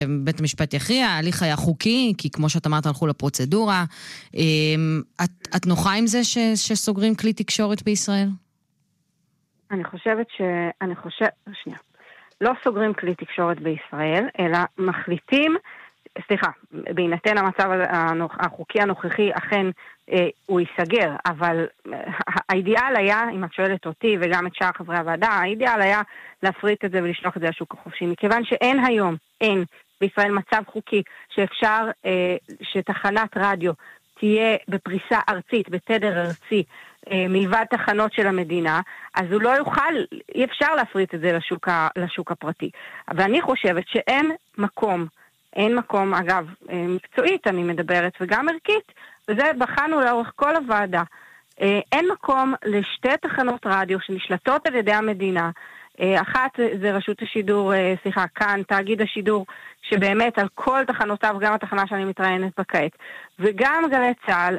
בית המשפט יכריע, ההליך היה חוקי, כי כמו שאת אמרת הלכו לפרוצדורה. את נוחה עם זה שסוגרים כלי תקשורת בישראל? שנייה. לא סוגרים כלי תקשורת בישראל, אלא מחליטים, בהינתן המצב החוקי הנוכחי, אכן הוא ייסגר, אבל האידיאל היה, אם את שואלת אותי וגם את שאר חברי הוועדה, האידיאל היה להפריט את זה ולשלוח את זה לשוק החופשי, מכיוון שאין היום, אין בישראל מצב חוקי שאפשר שתחנת רדיו תהיה בפריסה ארצית, בתדר ארצי, מלבד תחנות של המדינה, אז הוא לא יוכל, אי אפשר להפריט את זה לשוק הפרטי. אבל אני חושבת שאין מקום, אגב, מקצועית אני מדברת וגם ערכית, וזה בחנו לאורך כל הוועדה, אין מקום לשתי תחנות רדיו שנשלטות על ידי המדינה, אחת זה רשות השידור, כאן, תאגיד השידור, שבאמת על כל תחנותיו, גם התחנה שאני מתראיינת בה כעת, וגם גלי צהל,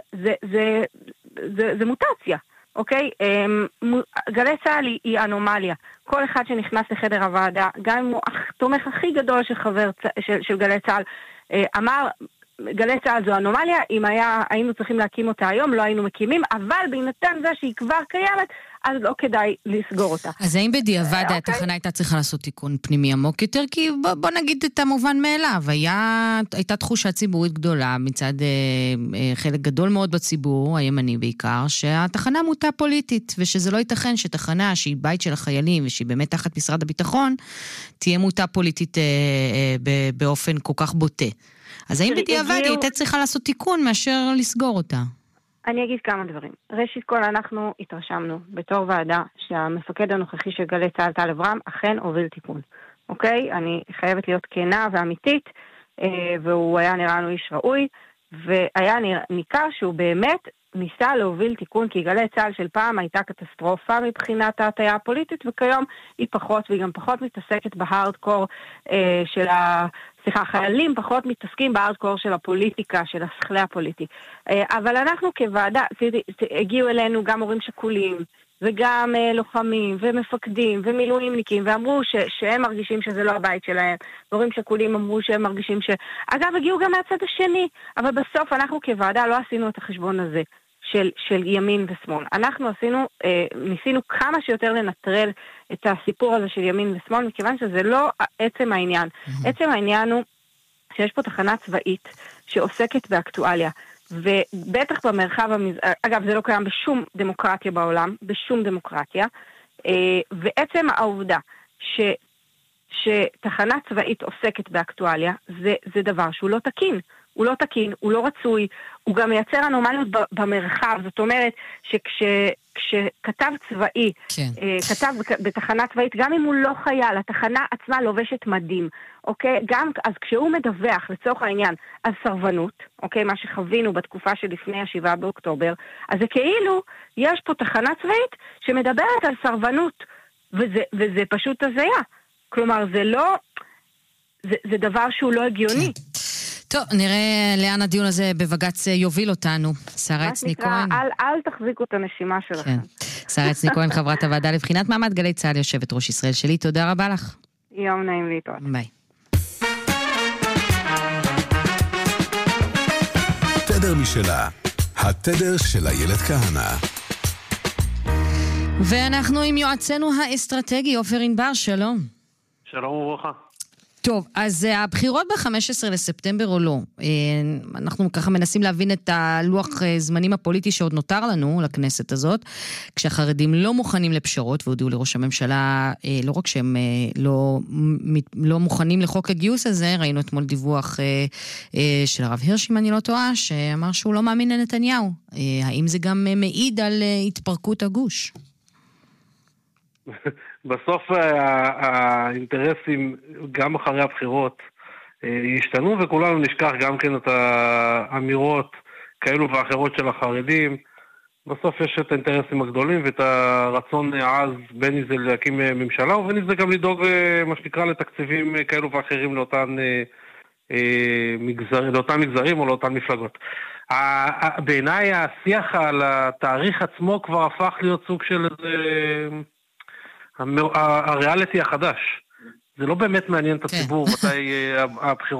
זה מוטציה, אוקיי? גלי צהל היא אנומליה. כל אחד שנכנס לחדר הוועדה, גם אם הוא תומך הכי גדול של גלי צהל, אמר, גלי צהל זו אנומליה, אם היינו צריכים להקים אותה היום, לא היינו מקימים, אבל בהינתן זה שהיא כבר קיימת, אז לא כדאי לסגור אותה. אז האם בדיעבד התחנה הייתה צריכה לעשות תיקון פנימי עמוק יותר? כי בוא נגיד את המובן מאליו, הייתה תחושה ציבורית גדולה מצד חלק גדול מאוד בציבור, הימני בעיקר, שהתחנה מוטה פוליטית, ושזה לא ייתכן שתחנה שהיא בית של החיילים, ושהיא באמת תחת משרד הביטחון, תהיה מוטה פוליטית באופן כל כך בוטה. אז האם בדיעבד הייתה צריכה לעשות תיקון מאשר לסגור אותה? אני אגיד כמה דברים. ראשית כל, אנחנו התרשמנו בתור ועדה שהמפקד הנוכחי של גלי צהל טל אברהם אכן הוביל תיקון. אוקיי? אני חייבת להיות כנה ואמיתית, והוא היה נראה לנו איש ראוי, והיה ניכר שהוא באמת ניסה להוביל תיקון, כי גלי צהל של פעם הייתה קטסטרופה מבחינת ההטיה הפוליטית, וכיום היא פחות, והיא גם פחות מתעסקת בהארדקור של החיילים פחות מתעסקים בהארדקור של הפוליטיקה, של השכלי הפוליטי. אבל אנחנו כוועדה, הגיעו אלינו גם הורים שכולים, וגם לוחמים, ומפקדים, ומילואימניקים, ואמרו שהם מרגישים שזה לא הבית שלהם. הורים שכולים אמרו שהם מרגישים אגב, הגיעו גם מהצד השני, אבל בסוף אנחנו כוועדה לא עשינו את החשבון הזה של ימין ושמאל. אנחנו ניסינו כמה שיותר לנטרל את הסיפור הזה של ימין ושמאל, מכיוון שזה לא עצם העניין. עצם העניין הוא שיש פה תחנה צבאית שעוסקת באקטואליה, ובטח במרחב אגב, זה לא קיים בשום דמוקרטיה בעולם, בשום דמוקרטיה, ועצם העובדה שתחנה צבאית עוסקת באקטואליה, זה דבר שהוא לא תקין. הוא לא תקין, הוא לא רצוי, הוא גם מייצר אנומליות במרחב, זאת אומרת שכשכתב צבאי, כתב בתחנה צבאית, גם אם הוא לא חייל, התחנה עצמה לובשת מדים, אוקיי? אז כשהוא מדווח לצורך העניין על סרבנות, אוקיי? מה שחווינו בתקופה שלפני 7 באוקטובר, אז זה כאילו יש פה תחנה צבאית שמדברת על סרבנות, וזה פשוט הזיה. כלומר, זה דבר שהוא לא הגיוני. טוב, נראה לאן הדיון הזה בבג"ץ יוביל אותנו. שרה עצני כהן. אל תחזיקו את הנשימה שלכם. שרה עצני כהן, חברת הוועדה לבחינת מעמד גלי צהל, יושבת ראש ישראל שלי. תודה רבה לך. יום נעים להתראות. ביי. תדר משלה, התדר של איילת כהנא. ואנחנו עם יועצנו האסטרטגי, עופר ענבר, שלום. שלום וברכה. טוב, אז הבחירות ב-15 לספטמבר או לא? אנחנו ככה מנסים להבין את הלוח זמנים הפוליטי שעוד נותר לנו לכנסת הזאת, כשהחרדים לא מוכנים לפשרות, והודיעו לראש הממשלה, לא רק שהם לא מוכנים לחוק הגיוס הזה, ראינו אתמול דיווח של הרב הירש, אם אני לא טועה, שאמר שהוא לא מאמין לנתניהו. האם זה גם מעיד על התפרקות הגוש? בסוף האינטרסים גם אחרי הבחירות ישתנו, וכולנו נשכח גם כן את האמירות כאלו ואחרות של החרדים. בסוף יש את האינטרסים הגדולים ואת הרצון העז, בין זה להקים ממשלה ובין זה גם לדאוג מה שנקרא לתקציבים כאלו ואחרים לאותם מגזרים או לאותן מפלגות. בעיניי השיח על התאריך עצמו כבר הפך להיות סוג של הריאליטי החדש. זה לא באמת מעניין את הציבור מתי הבחירות